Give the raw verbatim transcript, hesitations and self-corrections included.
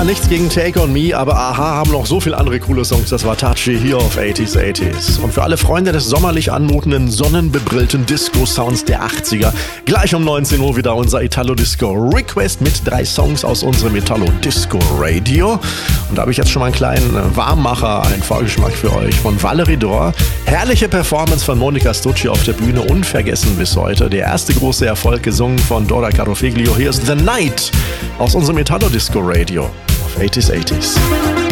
nichts gegen Take On Me, aber Aha haben noch so viele andere coole Songs. Das war Touchy hier auf achtziger achtziger. Und für alle Freunde des sommerlich anmutenden, sonnenbebrillten Disco-Sounds der achtziger, gleich um neunzehn Uhr wieder unser Italo-Disco-Request mit drei Songs aus unserem Italo-Disco-Radio. Und da habe ich jetzt schon mal einen kleinen Warmmacher, einen Vorgeschmack für euch von Valerie Dor. Herrliche Performance von Monica Stucci auf der Bühne, unvergessen bis heute. Der erste große Erfolg gesungen von Dora Carofiglio. Hier ist The Night aus unserem Italo-Disco-Radio auf achtziger achtziger.